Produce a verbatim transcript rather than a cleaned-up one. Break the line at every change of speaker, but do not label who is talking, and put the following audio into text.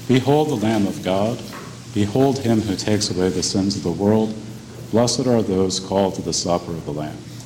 Behold the Lamb of God. Behold him who takes away the sins of the world. Blessed are those called to the supper of the Lamb.